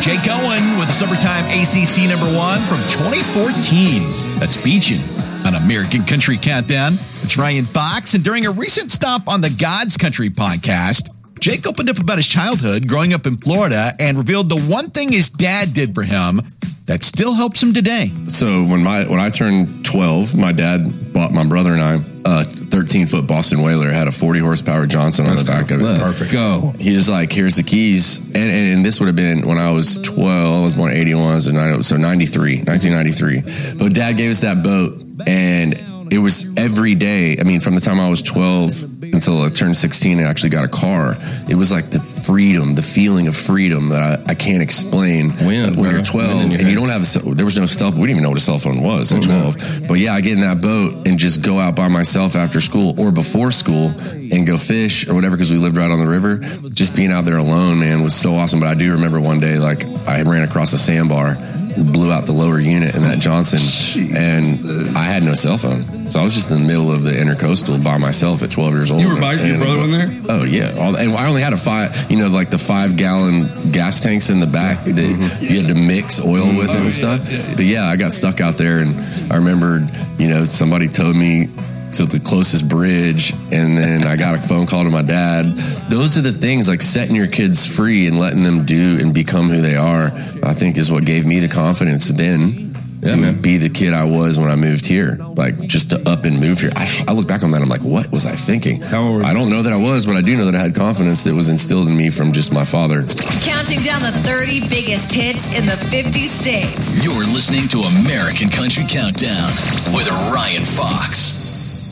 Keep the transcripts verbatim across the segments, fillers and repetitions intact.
Jake Owen with the Summertime A C C number one from twenty fourteen. That's Beachin' on American Country Countdown. It's Ryan Fox, and during a recent stop on the God's Country podcast, Jake opened up about his childhood growing up in Florida and revealed the one thing his dad did for him that still helps him today. So when my when I turned twelve, my dad bought my brother and I a thirteen-foot Boston Whaler. It had a forty horsepower Johnson on the back of it. Let's Perfect. go. He was like, here's the keys. And, and, and this would have been when I was twelve. I was born in eighty-one, so, so ninety-three, nineteen ninety-three. But Dad gave us that boat, and it was every day. I mean, from the time I was twelve until I turned sixteen and actually got a car, it was like the freedom, the feeling of freedom that I, I can't explain. Wind, when bro. you're twelve and you don't have a, there was no cell phone. We didn't even know what a cell phone was at twelve. But yeah, I get in that boat and just go out by myself after school or before school and go fish or whatever, because we lived right on the river. Just being out there alone, man, was so awesome. But I do remember one day, like, I ran across a sandbar, blew out the lower unit in that Johnson, Jeez. and I had no cell phone. So I was just in the middle of the intercoastal by myself at twelve years old. You were by your brother in there? Oh, yeah. All, and I only had a five, you know, like the five gallon gas tanks in the back that mm-hmm. you had to mix oil with oh, and yeah, stuff. Yeah, yeah. But yeah, I got stuck out there, and I remembered, you know, somebody towed me to the closest bridge, and then I got a phone call to my dad. Those are the things, like setting your kids free and letting them do and become who they are, I think is what gave me the confidence then yeah, to man. be the kid I was when I moved here. Like, just to up and move here. I, I look back on that, I'm like, what was I thinking? How old were you? I don't know that I was, but I do know that I had confidence that was instilled in me from just my father. Counting down the thirty biggest hits in the fifty states. You're listening to American Country Countdown with Ryan Fox.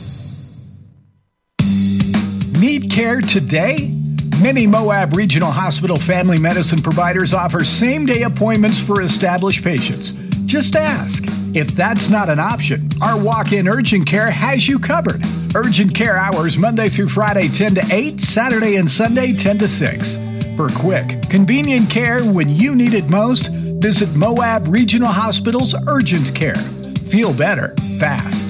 Need care today? Many Moab Regional Hospital family medicine providers offer same-day appointments for established patients. Just ask. If that's not an option, our walk-in urgent care has you covered. Urgent care hours Monday through Friday ten to eight, Saturday and Sunday ten to six. For quick, convenient care when you need it most, visit Moab Regional Hospital's Urgent Care. Feel better, fast.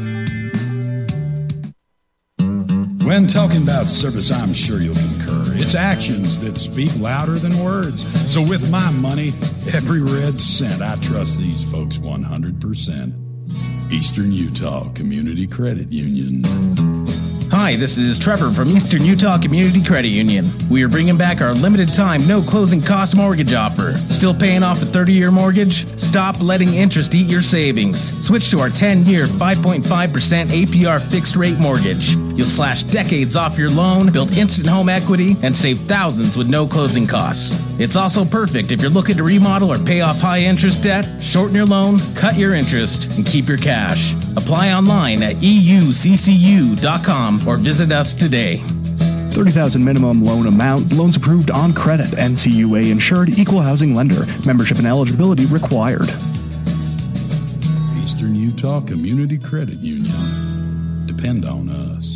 When talking about service, I'm sure you'll concur. It's actions that speak louder than words. So with my money, every red cent, I trust these folks one hundred percent. Eastern Utah Community Credit Union. Hi, this is Trevor from Eastern Utah Community Credit Union. We are bringing back our limited time, no closing cost mortgage offer. Still paying off a thirty-year mortgage? Stop letting interest eat your savings. Switch to our ten-year, five point five percent A P R fixed rate mortgage. You'll slash decades off your loan, build instant home equity, and save thousands with no closing costs. It's also perfect if you're looking to remodel or pay off high interest debt, shorten your loan, cut your interest, and keep your cash. Apply online at E U C C U dot com or visit us today. thirty thousand dollars minimum loan amount. Loans approved on credit. N C U A insured. Equal housing lender. Membership and eligibility required. Eastern Utah Community Credit Union. Depend on us.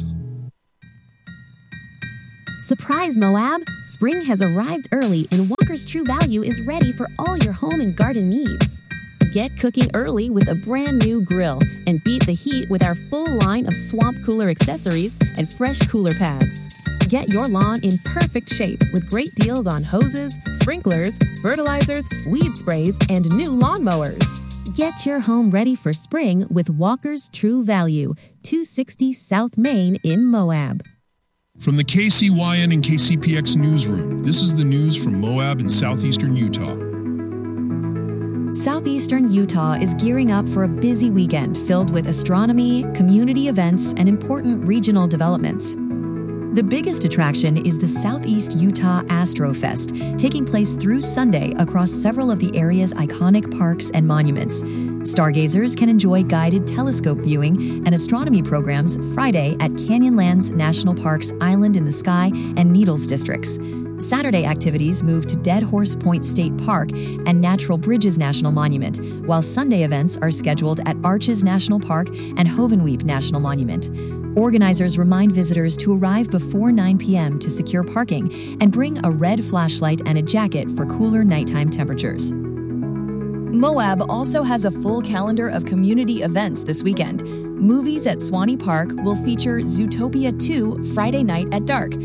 Surprise, Moab! Spring has arrived early, and Walker's True Value is ready for all your home and garden needs. Get cooking early with a brand new grill and beat the heat with our full line of swamp cooler accessories and fresh cooler pads. Get your lawn in perfect shape with great deals on hoses, sprinklers, fertilizers, weed sprays, and new lawnmowers. Get your home ready for spring with Walker's True Value, two sixty South Main in Moab. From the K C Y N and K C P X newsroom, this is the news from Moab and southeastern Utah. Southeastern Utah is gearing up for a busy weekend filled with astronomy, community events, and important regional developments. The biggest attraction is the Southeast Utah Astrofest, taking place through Sunday across several of the area's iconic parks and monuments. Stargazers can enjoy guided telescope viewing and astronomy programs Friday at Canyonlands National Park's Island in the Sky and Needles districts. Saturday activities move to Dead Horse Point State Park and Natural Bridges National Monument, while Sunday events are scheduled at Arches National Park and Hovenweep National Monument. Organizers remind visitors to arrive before nine p.m. to secure parking and bring a red flashlight and a jacket for cooler nighttime temperatures. Moab also has a full calendar of community events this weekend. Movies at Swanee Park will feature Zootopia two Friday night at dark.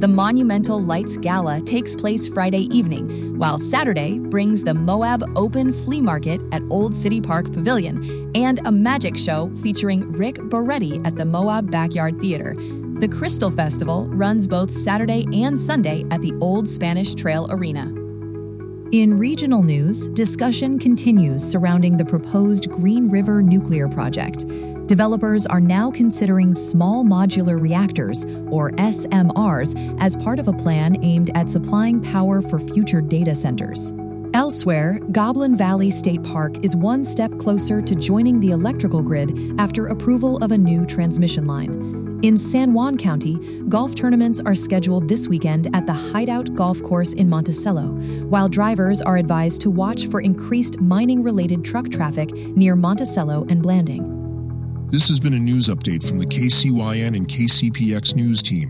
The Monumental Lights Gala takes place Friday evening, while Saturday brings the Moab Open Flea Market at Old City Park Pavilion and a magic show featuring Rick Boretti at the Moab Backyard Theater. The Crystal Festival runs both Saturday and Sunday at the Old Spanish Trail Arena. In regional news, discussion continues surrounding the proposed Green River nuclear project. Developers are now considering small modular reactors, or S M Rs, as part of a plan aimed at supplying power for future data centers. Elsewhere, Goblin Valley State Park is one step closer to joining the electrical grid after approval of a new transmission line. In San Juan County, golf tournaments are scheduled this weekend at the Hideout Golf Course in Monticello, while drivers are advised to watch for increased mining-related truck traffic near Monticello and Blanding. This has been a news update from the K C Y N and K C P X News team.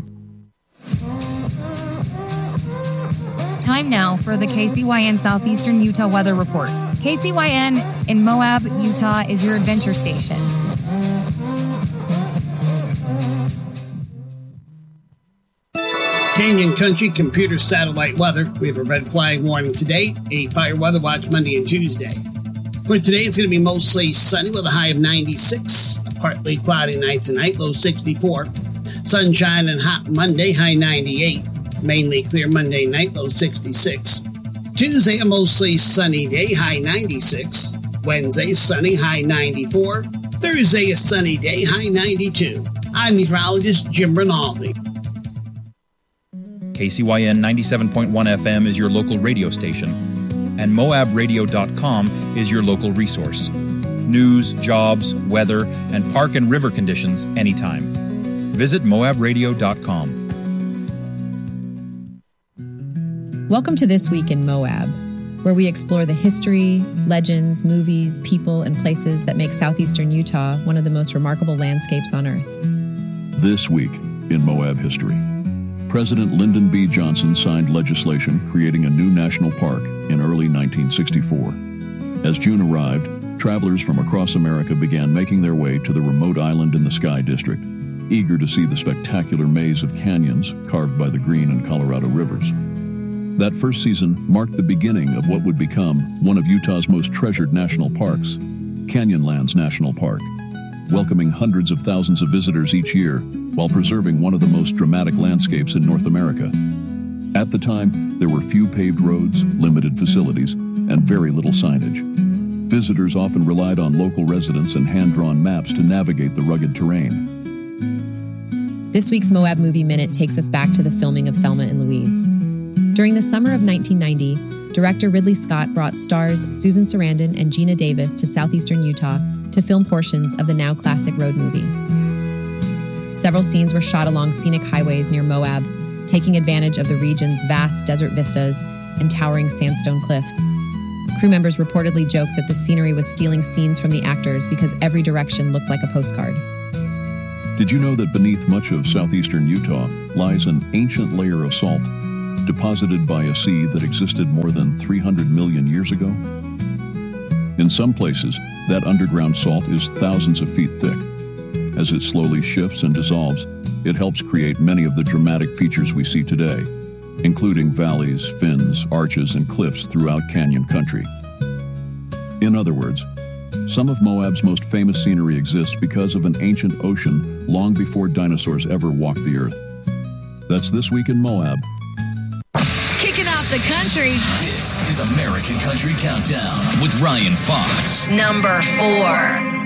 Time now for the K C Y N Southeastern Utah Weather Report. K C Y N in Moab, Utah is your adventure station. Canyon Country Computer Satellite Weather. We have a red flag warning today, a fire weather watch Monday and Tuesday. For today, it's going to be mostly sunny with a high of ninety-six. A partly cloudy night tonight, low sixty-four. Sunshine and hot Monday, high ninety-eight. Mainly clear Monday night, low sixty-six. Tuesday, a mostly sunny day, high ninety-six. Wednesday, sunny, high ninety-four. Thursday, a sunny day, high ninety-two. I'm meteorologist Jim Rinaldi. K C Y N ninety-seven point one F M is your local radio station, and Moab Radio dot com is your local resource. News, jobs, weather, and park and river conditions anytime. Visit Moab Radio dot com. Welcome to This Week in Moab, where we explore the history, legends, movies, people, and places that make southeastern Utah one of the most remarkable landscapes on earth. This Week in Moab History. President Lyndon B. Johnson signed legislation creating a new national park in early nineteen sixty-four. As June arrived, travelers from across America began making their way to the remote island in the Sky District, eager to see the spectacular maze of canyons carved by the Green and Colorado rivers. That first season marked the beginning of what would become one of Utah's most treasured national parks, Canyonlands National Park, welcoming hundreds of thousands of visitors each year while preserving one of the most dramatic landscapes in North America. At the time, there were few paved roads, limited facilities, and very little signage. Visitors often relied on local residents and hand-drawn maps to navigate the rugged terrain. This week's Moab Movie Minute takes us back to the filming of Thelma and Louise. During the summer of nineteen ninety, director Ridley Scott brought stars Susan Sarandon and Gina Davis to southeastern Utah to film portions of the now classic road movie. Several scenes were shot along scenic highways near Moab, taking advantage of the region's vast desert vistas and towering sandstone cliffs. Crew members reportedly joked that the scenery was stealing scenes from the actors because every direction looked like a postcard. Did you know that beneath much of southeastern Utah lies an ancient layer of salt, deposited by a sea that existed more than three hundred million years ago? In some places, that underground salt is thousands of feet thick. As it slowly shifts and dissolves, it helps create many of the dramatic features we see today, including valleys, fins, arches, and cliffs throughout Canyon Country. In other words, some of Moab's most famous scenery exists because of an ancient ocean long before dinosaurs ever walked the earth. That's This Week in Moab. Kicking off the country. This is American Country Countdown with Ryan Fox. Number four.